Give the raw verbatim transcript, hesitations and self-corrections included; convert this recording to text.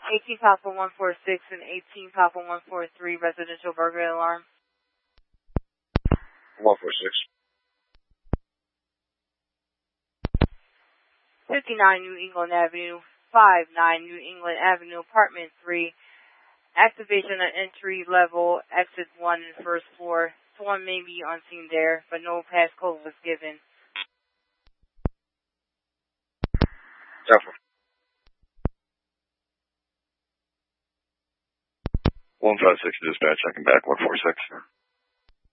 eighteen Papa one four six and eighteen Papa one four three residential burglary alarm. one four six. fifty-nine New England Avenue, fifty-nine New England Avenue, apartment three. Activation at entry level, exit one and first floor. Someone may be on scene there, but no passcode was given. Careful. one five six dispatch, I can back one four six.